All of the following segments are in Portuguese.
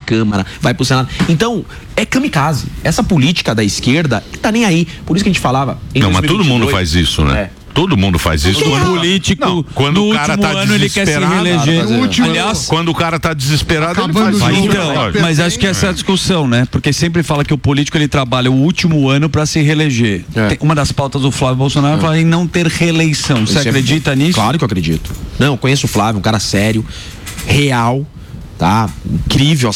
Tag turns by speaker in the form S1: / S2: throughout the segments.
S1: Câmara, vai pro Senado. Então, é kamikaze. Essa política da esquerda tá nem aí. Por isso que a gente falava.
S2: Não, mas todo mundo faz isso, né? Todo mundo faz isso.
S3: O político,
S2: quando o cara tá
S3: ano ele quer se reeleger.
S2: Aliás, quando o cara tá desesperado, ele faz
S3: isso. Então, mas acho que essa é a discussão, né? Porque sempre fala que o político ele trabalha o último ano para se reeleger. Uma das pautas do Flávio Bolsonaro fala em não ter reeleição. Você acredita nisso?
S1: Claro que eu acredito. Não, eu conheço o Flávio, um cara sério, real. Tá? Incrível.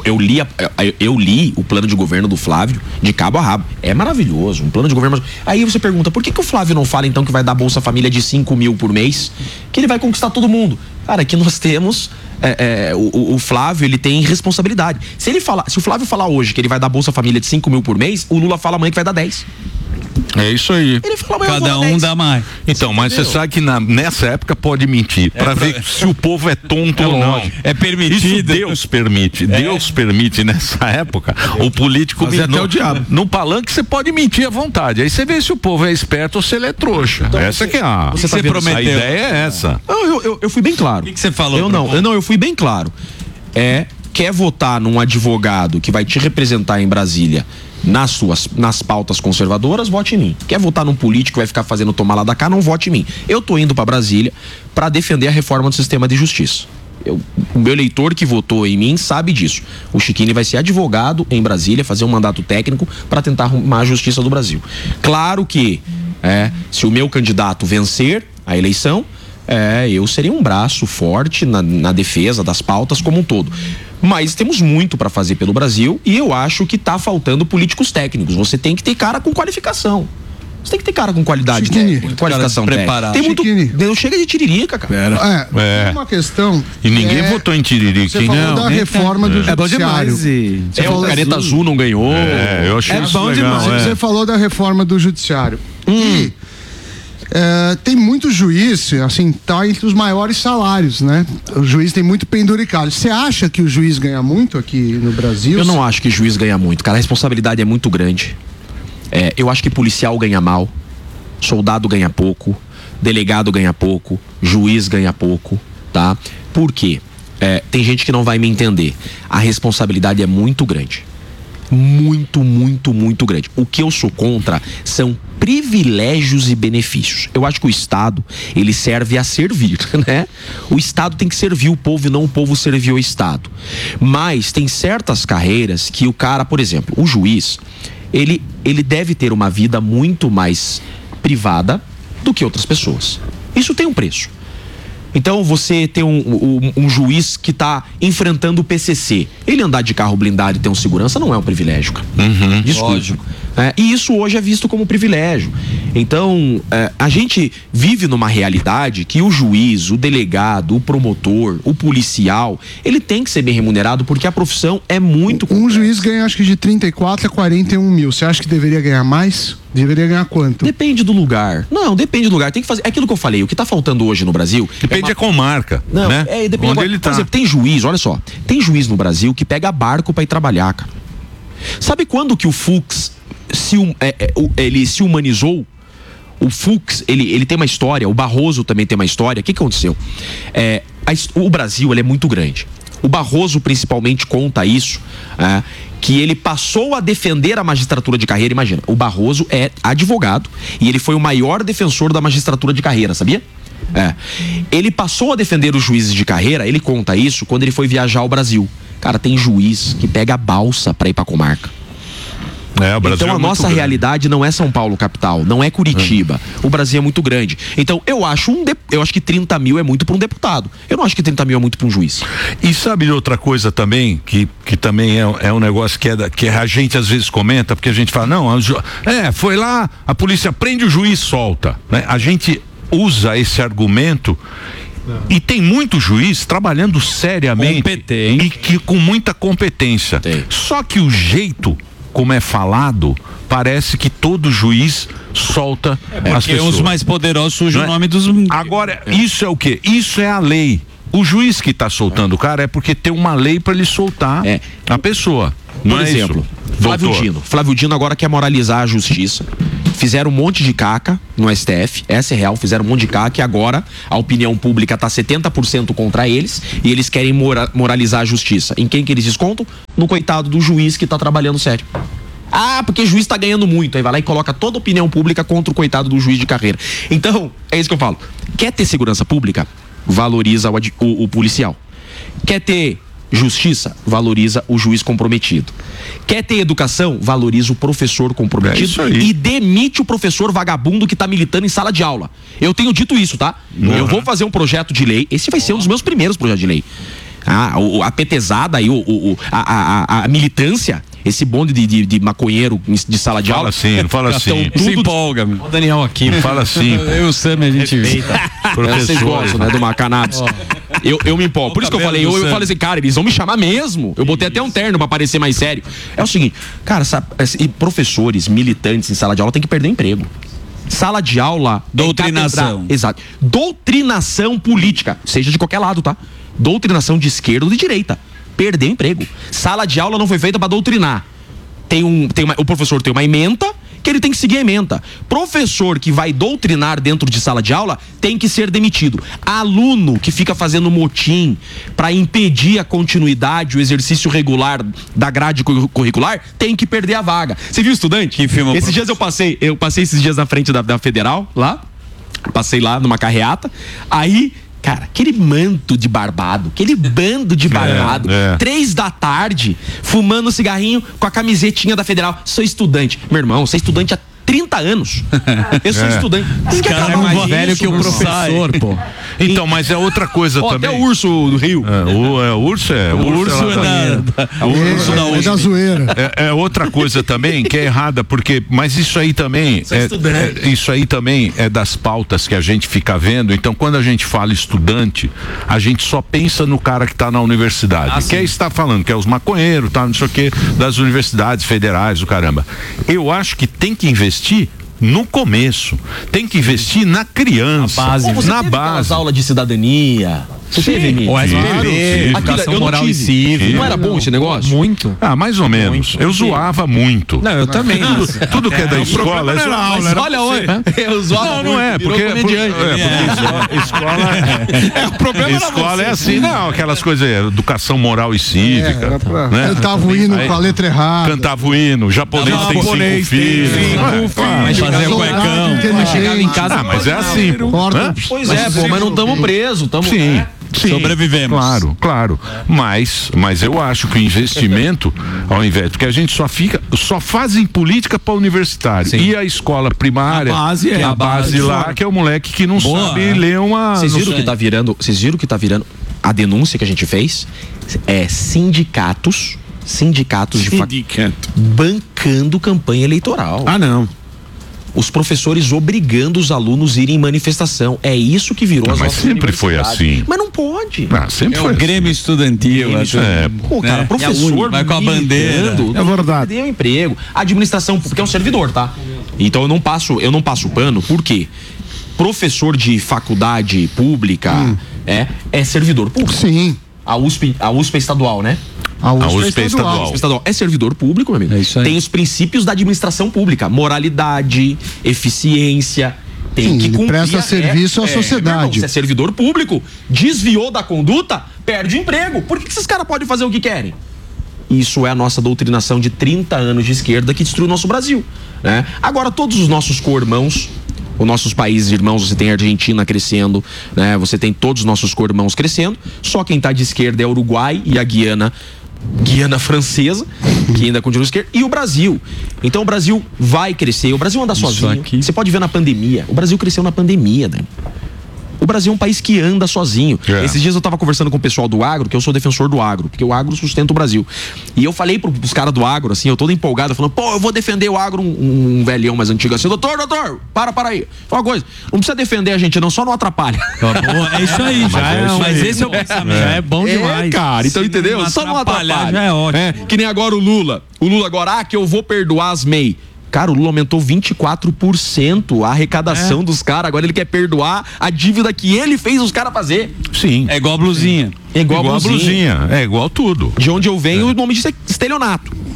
S1: Eu li o plano de governo do Flávio de cabo a rabo. É maravilhoso. Um plano de governo. Aí você pergunta, por que o Flávio não fala então que vai dar Bolsa Família de 5 mil por mês? Que ele vai conquistar todo mundo. Cara, aqui nós temos o Flávio, ele tem responsabilidade. Se o Flávio falar hoje que ele vai dar Bolsa Família de 5 mil por mês, o Lula fala amanhã que vai dar 10.
S2: É isso aí.
S1: Ele fala,
S3: cada um dá mais.
S2: Então, mas você sabe que nessa época pode mentir para ver se o povo é tonto ou não.
S3: É permitido.
S2: Isso Deus permite. Deus permite nessa época o político mentir.
S4: Até o diabo.
S2: No palanque você pode mentir à vontade. Aí você vê se o povo é esperto ou se ele é trouxa. Então, essa que é a.
S3: Você prometeu.
S2: A ideia é essa.
S1: Eu fui bem claro.
S3: O que você falou?
S1: Eu fui bem claro. Quer votar num advogado que vai te representar em Brasília nas pautas conservadoras, vote em mim. Quer votar num político que vai ficar fazendo tomar lá da cá, não vote em mim. Eu tô indo para Brasília para defender a reforma do sistema de justiça. O meu eleitor que votou em mim sabe disso. O Chiquini vai ser advogado em Brasília, fazer um mandato técnico para tentar arrumar a justiça do Brasil. Claro que se o meu candidato vencer a eleição, eu seria um braço forte na defesa das pautas como um todo. Mas temos muito para fazer pelo Brasil e eu acho que tá faltando políticos técnicos. Você tem que ter cara com qualificação. Você tem que ter cara com qualidade técnica, qualificação técnica. Tem muito. Não chega de tiririca, cara.
S4: Tem uma questão.
S2: E ninguém votou em tiririca.
S4: Você falou da reforma do judiciário.
S1: O Caneta Azul não ganhou.
S2: Eu achei isso bom legal.
S4: Você falou da reforma do judiciário. Tem muito juiz, assim, tá entre os maiores salários, né? O juiz tem muito penduricalho. Você acha que o juiz ganha muito aqui no Brasil?
S1: Eu não acho que o juiz ganha muito, cara. A responsabilidade é muito grande. Eu acho que policial ganha mal, soldado ganha pouco, delegado ganha pouco, juiz ganha pouco, tá? Por quê? Tem gente que não vai me entender. A responsabilidade é muito grande. Muito, muito, muito grande. O que eu sou contra são privilégios e benefícios. Eu acho que o Estado, ele serve a servir, né? O Estado tem que servir o povo e não o povo servir o Estado. Mas tem certas carreiras que o cara, por exemplo, o juiz, ele deve ter uma vida muito mais privada do que outras pessoas. Isso tem um preço. Então você tem um juiz que está enfrentando o PCC. Ele andar de carro blindado e ter um segurança não é um privilégio, cara. Desculpa. E isso hoje é visto como privilégio. Então, a gente vive numa realidade que o juiz, o delegado, o promotor, o policial, ele tem que ser bem remunerado porque a profissão é muito complexa.
S4: Um juiz ganha acho que de 34 a 41 mil. Você acha que deveria ganhar mais? Deveria ganhar quanto?
S1: Depende do lugar. Não, depende do lugar. Tem que fazer. É aquilo que eu falei. O que está faltando hoje no Brasil.
S2: Depende da comarca.
S1: Não,
S2: né?
S1: Depende
S2: onde ele tá.
S1: Por exemplo, tem juiz, olha só. Tem juiz no Brasil que pega barco para ir trabalhar, cara. Sabe quando que o Fux ele se humanizou? O Fux, ele tem uma história. O Barroso também tem uma história. O que aconteceu? O Brasil, ele é muito grande. O Barroso principalmente conta isso, que ele passou a defender a magistratura de carreira. Imagina, o Barroso é advogado e ele foi o maior defensor da magistratura de carreira, sabia? Ele passou a defender os juízes de carreira. Ele conta isso quando ele foi viajar ao Brasil. Cara, tem juiz que pega a balsa pra ir pra comarca. Então a nossa realidade não é São Paulo capital, não é Curitiba. O Brasil é muito grande. Então eu acho que 30 mil é muito para um deputado. Eu não acho que 30 mil é muito para um juiz.
S2: E sabe outra coisa também, que também é um negócio que a gente às vezes comenta, porque a gente fala, não, foi lá, a polícia prende o juiz, solta, né? A gente usa esse argumento. E tem muito juiz trabalhando seriamente e que com muita competência. Só que o jeito como é falado, parece que todo juiz solta as pessoas.
S3: Os mais poderosos sujam o nome dos...
S2: Agora, isso é o quê? Isso é a lei. O juiz que está soltando o cara é porque tem uma lei para ele soltar a pessoa.
S1: Por exemplo, Flávio Dino agora quer moralizar a justiça. Fizeram um monte de caca no STF, essa é real, fizeram um monte de caca e agora a opinião pública tá 70% contra eles e eles querem moralizar a justiça. Em quem que eles descontam? No coitado do juiz que tá trabalhando sério. Ah, porque o juiz tá ganhando muito. Aí vai lá e coloca toda a opinião pública contra o coitado do juiz de carreira. Então, é isso que eu falo. Quer ter segurança pública? Valoriza o policial. Quer ter justiça? Valoriza o juiz comprometido. Quer ter educação? Valoriza o professor comprometido e demite o professor vagabundo que tá militando em sala de aula. Eu tenho dito isso, tá? Eu vou fazer um projeto de lei. Esse vai ser um dos meus primeiros projetos de lei. A petezada e a militância, esse bonde de maconheiro de sala de aula.
S2: Fala assim.
S3: Se empolga, meu.
S5: O Daniel aqui.
S2: Fala assim.
S3: Eu e o Sam, a gente
S1: Vocês gostam, né, do Cannabis. Eu me empolgo. Por isso que eu falei, eu falei assim, cara, eles vão me chamar mesmo. Eu botei até um terno pra parecer mais sério. É o seguinte, cara, professores, militantes em sala de aula tem que perder emprego. Sala de aula...
S3: Doutrinação.
S1: Exato. Doutrinação política, seja de qualquer lado, tá? Doutrinação de esquerda ou de direita. Perder emprego. Sala de aula não foi feita pra doutrinar. O professor tem uma ementa que ele tem que seguir a ementa. Professor que vai doutrinar dentro de sala de aula tem que ser demitido. Aluno que fica fazendo motim para impedir a continuidade, o exercício regular da grade curricular, tem que perder a vaga. Você viu, estudante?
S3: Que filme?
S1: Esses dias eu passei esses dias na frente da Federal, lá. Passei lá numa carreata. Aí, cara, aquele manto de barbado, aquele bando de barbado, 3 da tarde, fumando cigarrinho com a camisetinha da Federal. Sou estudante. Meu irmão, você é estudante há 30 anos. Eu sou estudante.
S5: Esse cara é mais velho que o professor, pô.
S2: Então, mas é outra coisa também.
S1: Até o urso do Rio.
S2: O urso é
S4: da zoeira.
S2: É outra coisa também que é errada, porque, mas isso aí também é das pautas que a gente fica vendo. Então, quando a gente fala estudante, a gente só pensa no cara que está na universidade, que está falando que é os maconheiros, tá, não sei o que, das universidades federais, o caramba. Eu acho que tem que investir no começo, tem que investir na criança, na base.
S1: As aulas de cidadania. Você teve,
S5: o SPB, educação moral e cívica.
S1: Não era bom esse negócio?
S5: Muito.
S2: Mais ou menos. Eu zoava muito.
S5: Não, eu também.
S2: Tudo que é da escola.
S1: Olha, eu zoava muito.
S2: Não é, porque escola é assim, não, aquelas coisas, educação moral e cívica.
S4: Cantava o hino com a letra errada.
S2: Cantava o hino, japonês tem 5 filhos.
S3: Mas fazer cuecão.
S5: Chegava em casa.
S2: Mas é assim.
S1: Pois é, pô, mas não estamos presos, estamos.
S2: Sim.
S3: Sobrevivemos.
S2: Claro. Mas eu acho que o investimento, ao invés, porque a gente só faz em política para universitário. Sim. E a escola primária, a base lá, que é o moleque que não sabe ler uma.
S1: Vocês viram o que tá virando? Vocês viram o que tá virando? A denúncia que a gente fez é sindicatos bancando campanha eleitoral.
S5: Não.
S1: Os professores obrigando os alunos a irem em manifestação. É isso que virou as
S2: nossas
S1: universidades.
S2: Mas sempre foi assim.
S1: Mas não pode.
S2: Sempre foi
S3: o Grêmio Estudantil.
S1: Pô, cara, professor
S3: vai com a bandeira.
S4: É verdade.
S1: Deu emprego. A administração, porque é um servidor, tá? Então eu não passo pano, por quê? Professor de faculdade pública é servidor público.
S4: Sim.
S1: A USP é estadual, né?
S4: A USP é estadual.
S1: É servidor público, meu amigo.
S3: É isso aí.
S1: Tem os princípios da administração pública: moralidade, eficiência. Tem que cumprir.
S4: Presta serviço à sociedade.
S1: Irmão, se é servidor público, desviou da conduta, perde emprego. Por que esses caras podem fazer o que querem? Isso é a nossa doutrinação de 30 anos de esquerda que destruiu o nosso Brasil, né? Agora, todos os nossos co-irmãos, os nossos países irmãos, você tem a Argentina crescendo, né? Você tem todos os nossos co-irmãos crescendo. Só quem tá de esquerda é o Uruguai e a Guiana Francesa, que ainda continua esquerda, e o Brasil. Então o Brasil vai crescer, o Brasil anda sozinho. Você pode ver na pandemia, o Brasil cresceu na pandemia, né? O Brasil é um país que anda sozinho. Esses dias eu tava conversando com o pessoal do agro, que eu sou defensor do agro, porque o agro sustenta o Brasil. E eu falei pros caras do agro, assim, eu todo empolgado, falando, eu vou defender o agro, um velhão mais antigo assim, doutor, para aí. Fala uma coisa, não precisa defender a gente não, só não atrapalha.
S5: É isso aí, mas esse é o pensamento. Já é bom demais.
S1: Cara, então entendeu?
S5: Não
S1: só não atrapalha.
S5: Já é ótimo.
S1: Que nem agora o Lula. O Lula agora, que eu vou perdoar as MEI. Cara, o Lula aumentou 24% a arrecadação dos caras. Agora ele quer perdoar a dívida que ele fez os caras fazer.
S2: Sim.
S3: É igual a blusinha.
S1: É igual a blusinha.
S2: É igual tudo.
S1: De onde eu venho, o nome disso é estelionato.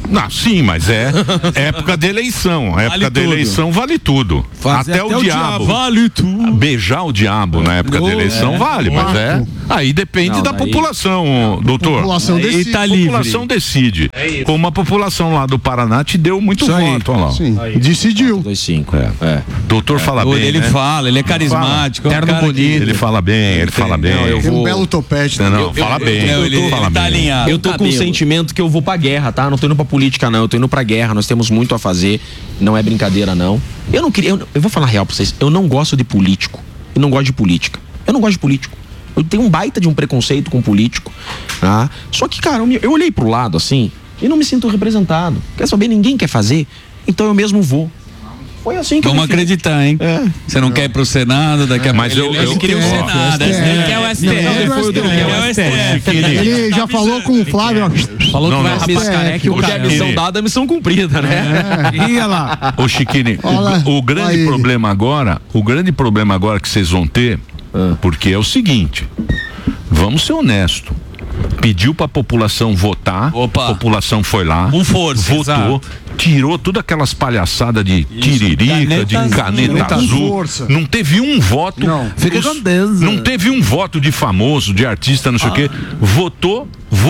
S2: Não, sim, mas é época de eleição. Época de eleição vale tudo. Até o diabo.
S3: Vale tudo.
S2: Beijar o diabo na época da eleição vale, mas aí depende da população, doutor.
S4: A população decide.
S2: A população decide. Como a população lá do Paraná te deu muito voto, olha lá.
S4: Sim, decidiu.
S1: 2,5.
S2: Doutor fala bem,
S3: Ele
S2: né?
S3: fala, ele é carismático.
S5: Terno bonito.
S2: Ele fala bem, ele fala bem.
S4: Tem um belo topete.
S2: Fala bem.
S3: Ele
S2: Fala
S3: tá
S2: bem.
S3: alinhado.
S1: Eu tô com um sentimento que eu vou pra guerra, tá? Não tô indo pra política, não. Eu tô indo pra guerra. Nós temos muito a fazer. Não é brincadeira, não. Eu não queria. Eu vou falar real pra vocês. Eu não gosto de político. Eu não gosto de política. Eu não gosto de político. Eu tenho um baita de um preconceito com político. Tá? Só que, cara, eu olhei pro lado assim e não me sinto representado. Quer saber? Ninguém quer fazer. Então eu mesmo vou. Foi assim que
S3: Vamos acreditar, hein? Você não quer ir pro Senado daqui a pouco.
S2: Mas eu
S3: queria o Senado. Ele quer o STF.
S4: Ele já falou com o Flávio.
S5: Falou que vai rabiscar careca e o
S1: Porque a missão dada é missão cumprida, né?
S5: Ia lá.
S2: Ô Chiquini, o grande problema agora que vocês vão ter, porque é o seguinte, vamos ser honestos. Pediu pra população votar, a população foi lá, votou, tirou todas aquelas palhaçadas de tiririca, de caneta azul. Não teve um voto.
S5: Fica com Deus.
S2: Não teve um voto de famoso, de artista, não sei o quê. Votou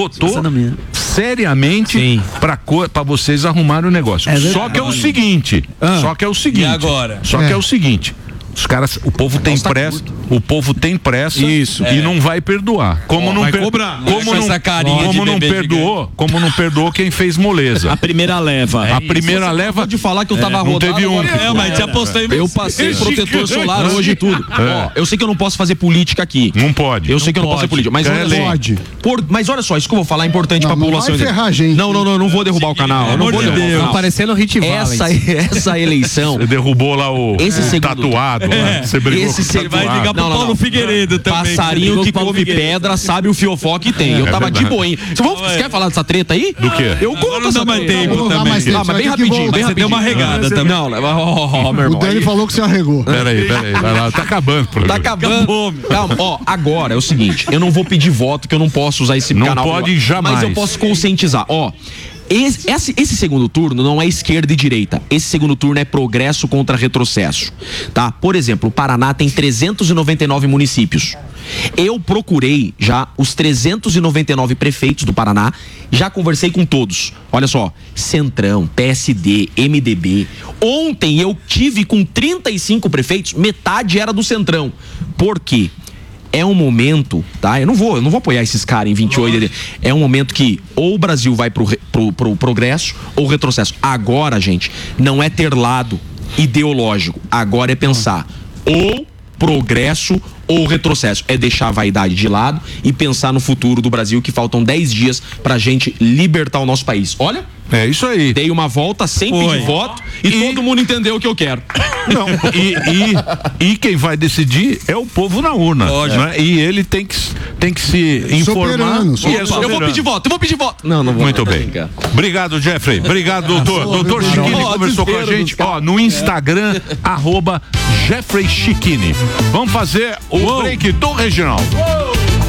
S2: seriamente pra vocês arrumarem o negócio. Só que é o seguinte.
S3: E agora?
S2: Só que é o seguinte. Os caras, o povo tem pressa,
S3: Isso.
S2: E não vai perdoar. Como não
S5: cobrar.
S2: como não perdoou quem fez moleza.
S5: A primeira leva.
S1: Pode falar que eu tava rodando.
S2: Teve um.
S3: Mas te apostei.
S1: Eu passei protetor solar hoje e tudo. Ó, eu sei que eu não posso fazer política aqui.
S2: Não pode.
S1: Eu sei que eu não posso fazer política, mas
S4: Pode.
S1: mas olha só, isso que eu vou falar é importante pra população.
S4: Vai ferrar a gente.
S1: Não, eu não vou derrubar o canal. Eu não vou derrubar o canal.
S5: Parecendo Hit Valens.
S1: Essa eleição.
S2: Você derrubou lá o tatuado. Você brigou com o
S1: Esse
S2: tatuado.
S3: Vai ligar pro Paulo Figueiredo também.
S1: Passarinho que come pedra sabe o fiofó que tem. Eu tava de boinha. Você quer falar dessa treta aí?
S2: Do quê?
S1: Eu conto essa
S3: mais
S1: treta.
S3: tempo também.
S1: Mas bem rapidinho, bem rapidinho.
S3: Deu uma regada também.
S1: Não, meu
S4: O
S1: irmão.
S4: Dani falou que você arregou.
S2: Peraí, vai lá. Tá acabando.
S1: Tá acabando. Calma, ó, agora é o seguinte, eu não vou pedir voto, que eu não posso usar esse canal.
S2: Não pode jamais.
S1: Mas eu posso conscientizar, ó. Esse segundo turno não é esquerda e direita. Esse segundo turno é progresso contra retrocesso, tá? Por exemplo, o Paraná tem 399 municípios. Eu procurei já os 399 prefeitos do Paraná, já conversei com todos. Olha só, Centrão, PSD, MDB. Ontem eu tive com 35 prefeitos, metade era do Centrão. Por quê? É um momento, tá? Eu não vou apoiar esses caras em 28. É um momento que ou o Brasil vai pro progresso ou retrocesso. Agora, gente, não é ter lado ideológico. Agora é pensar ou progresso ou retrocesso. É deixar a vaidade de lado e pensar no futuro do Brasil, que faltam 10 dias pra gente libertar o nosso país. Olha,
S2: É isso aí.
S1: dei uma volta sem pedir voto e todo mundo entendeu o que eu quero.
S2: Não, e quem vai decidir é o povo na urna. Né? E ele tem que se informar.
S1: Eu vou pedir voto. Não vou.
S2: Muito bem. Obrigado, Jeffrey. Obrigado, doutor. Doutor Chiquini conversou com a gente. No Instagram, @Jeffrey Chiquini. Vamos fazer o break do Regional.